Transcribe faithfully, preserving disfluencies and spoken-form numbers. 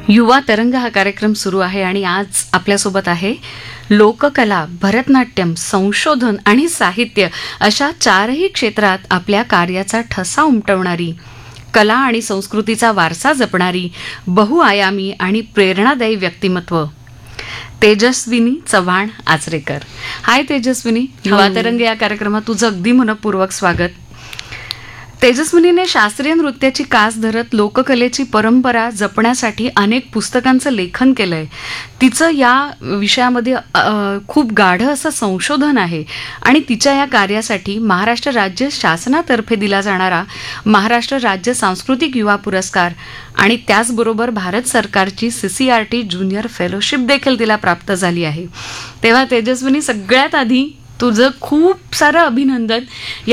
युवा तरंग हा कार्यक्रम सुरू आहे आणि आज आपल्यासोबत आहे लोककला, भरतनाट्यम, संशोधन आणि साहित्य अशा चारही क्षेत्रात आपल्या कार्याचा ठसा उमटवणारी, कला आणि संस्कृतीचा वारसा जपणारी, बहुआयामी आणि प्रेरणादायी व्यक्तिमत्व तेजस्विनी चव्हाण आचरेकर. हाय तेजस्विनी, युवा तरंग या कार्यक्रमात तुझं अगदी मनपूर्वक स्वागत. तेजस्विनीने शास्त्रीय नृत्याची कास धरत लोककलेची परंपरा जपण्यासाठी अनेक पुस्तकांचं लेखन केलंय. तिचं या विषयामध्ये खूप गाढ असं संशोधन आहे आणि तिच्या या कार्यासाठी महाराष्ट्र राज्य शासनातर्फे दिला जाणारा महाराष्ट्र राज्य सांस्कृतिक युवा पुरस्कार आणि त्याचबरोबर भारत सरकारची C C R T junior fellowship देखील तिला प्राप्त झाली आहे. तेव्हा तेजस्विनी, सगळ्यात आधी तुझं खूप सारं अभिनंदन